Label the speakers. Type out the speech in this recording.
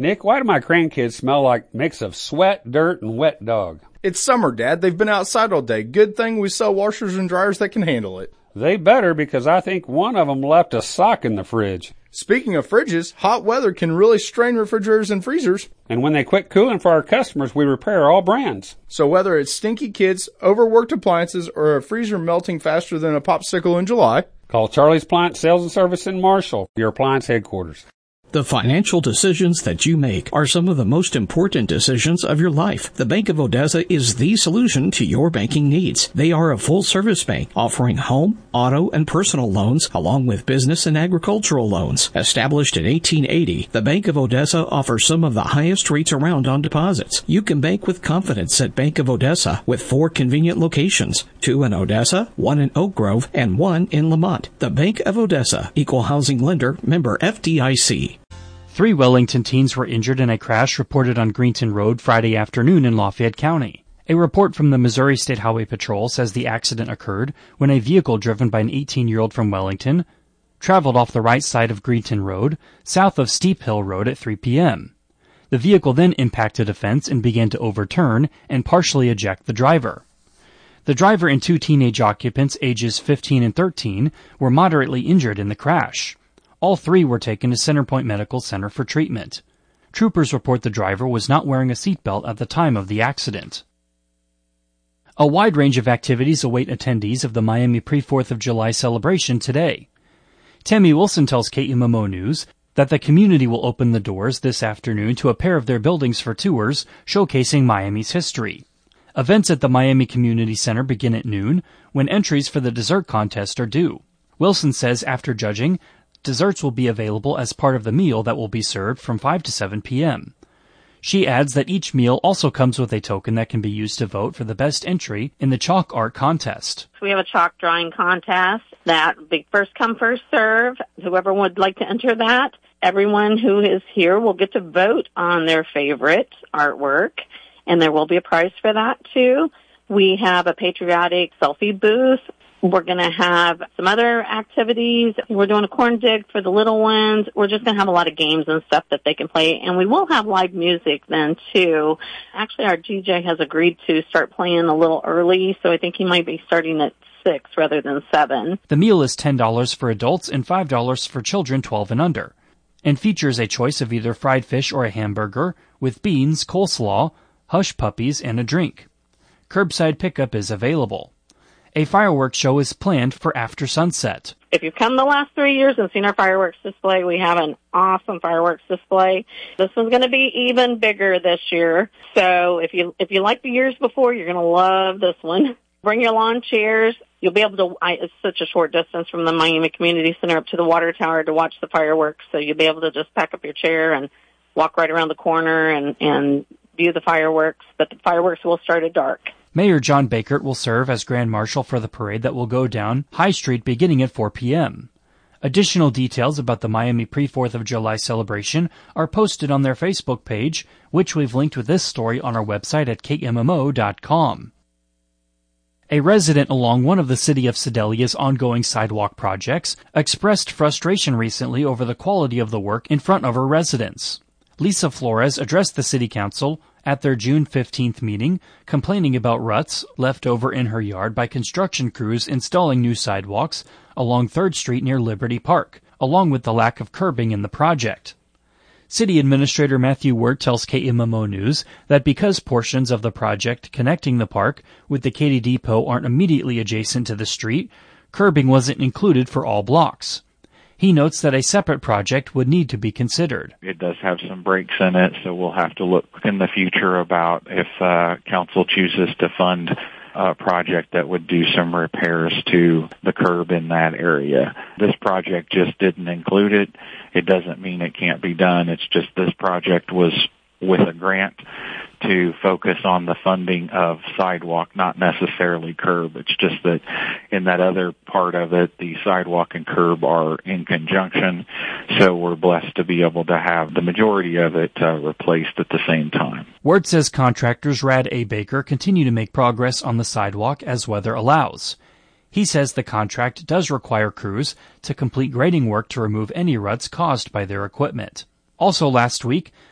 Speaker 1: Nick, why do my grandkids smell like a mix of sweat, dirt, and wet dog?
Speaker 2: It's summer, Dad. They've been outside all day. Good thing we sell washers and dryers that can handle it.
Speaker 1: They better, because I think one of them left a sock in the fridge.
Speaker 2: Speaking of fridges, hot weather can really strain refrigerators and freezers.
Speaker 1: And when they quit cooling for our customers, we repair all brands.
Speaker 2: So whether it's stinky kids, overworked appliances, or a freezer melting faster than a popsicle in July,
Speaker 1: call Charlie's Appliance Sales and Service in Marshall, your appliance headquarters.
Speaker 3: The financial decisions that you make are some of the most important decisions of your life. The Bank of Odessa is the solution to your banking needs. They are a full-service bank offering home, auto, and personal loans along with business and agricultural loans. Established in 1880, the Bank of Odessa offers some of the highest rates around on deposits. You can bank with confidence at Bank of Odessa with 4 convenient locations, 2 in Odessa, 1 in Oak Grove, and 1 in Lamont. The Bank of Odessa, Equal Housing Lender, member FDIC.
Speaker 4: 3 Wellington teens were injured in a crash reported on Greenton Road Friday afternoon in Lafayette County. A report from the Missouri State Highway Patrol says the accident occurred when a vehicle driven by an 18-year-old from Wellington traveled off the right side of Greenton Road, south of Steep Hill Road at 3 p.m. The vehicle then impacted a fence and began to overturn and partially eject the driver. The driver and 2 teenage occupants, ages 15 and 13, were moderately injured in the crash. All 3 were taken to Centerpoint Medical Center for treatment. Troopers report the driver was not wearing a seatbelt at the time of the accident. A wide range of activities await attendees of the Miami pre-4th of July celebration today. Tammy Wilson tells KMMO News that the community will open the doors this afternoon to a pair of their buildings for tours showcasing Miami's history. Events at the Miami Community Center begin at noon, when entries for the dessert contest are due. Wilson says after judging, desserts will be available as part of the meal that will be served from 5 to 7 p.m. She adds that each meal also comes with a token that can be used to vote for the best entry in the chalk art contest.
Speaker 5: We have a chalk drawing contest that be first come, first serve. Whoever would like to enter that, everyone who is here will get to vote on their favorite artwork, and there will be a prize for that too. We have a patriotic selfie booth. We're going to have some other activities. We're doing a corn dig for the little ones. We're just going to have a lot of games and stuff that they can play. And we will have live music then, too. Actually, our DJ has agreed to start playing a little early, so I think he might be starting at 6 rather than 7.
Speaker 4: The meal is $10 for adults and $5 for children 12 and under, and features a choice of either fried fish or a hamburger with beans, coleslaw, hush puppies, and a drink. Curbside pickup is available. A fireworks show is planned for after sunset.
Speaker 5: If you've come the last 3 years and seen our fireworks display, we have an awesome fireworks display. This one's going to be even bigger this year. So if you like the years before, you're going to love this one. Bring your lawn chairs. You'll be able to, it's such a short distance from the Miami Community Center up to the water tower to watch the fireworks. So you'll be able to just pack up your chair and walk right around the corner and view the fireworks. But the fireworks will start at dark.
Speaker 4: Mayor John Bakert will serve as Grand Marshal for the parade that will go down High Street beginning at 4 p.m. Additional details about the Miami pre-4th of July celebration are posted on their Facebook page, which we've linked with this story on our website at kmmo.com. A resident along one of the city of Sedalia's ongoing sidewalk projects expressed frustration recently over the quality of the work in front of her residence. Lisa Flores addressed the city council at their June 15th meeting, complaining about ruts left over in her yard by construction crews installing new sidewalks along 3rd Street near Liberty Park, along with the lack of curbing in the project. City Administrator Matthew Wirt tells KMMO News that because portions of the project connecting the park with the Katy Depot aren't immediately adjacent to the street, curbing wasn't included for all blocks. He notes that a separate project would need to be considered.
Speaker 6: It does have some breaks in it, so we'll have to look in the future about if council chooses to fund a project that would do some repairs to the curb in that area. This project just didn't include it. It doesn't mean it can't be done. It's just this project was with a grant to focus on the funding of sidewalk, not necessarily curb. It's just that in that other part of it, the sidewalk and curb are in conjunction, so we're blessed to be able to have the majority of it replaced at the same time.
Speaker 4: Word says contractors Rad A. Baker continue to make progress on the sidewalk as weather allows. He says the contract does require crews to complete grading work to remove any ruts caused by their equipment. Also last week,